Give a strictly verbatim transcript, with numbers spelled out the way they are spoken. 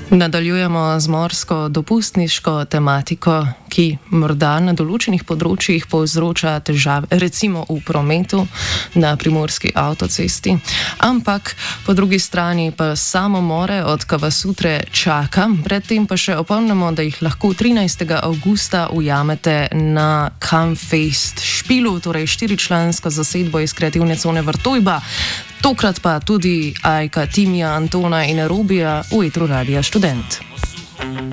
Nadaljujemo z morsko dopustniško tematiko, ki morda na določenih področjih povzroča težave, recimo v prometu na primorski avtocesti, ampak po drugi strani pa samomore od Kavasutre čaka. Predtem pa še opomnimo, da jih lahko trinajstega avgusta ujamete na Campfest Špilu, torej štiričlansko zasedbo iz kreativne cone Vrtojba. Tokrat pa tudi Ajka, Timija, Antona in Robija v etru Radia Študent.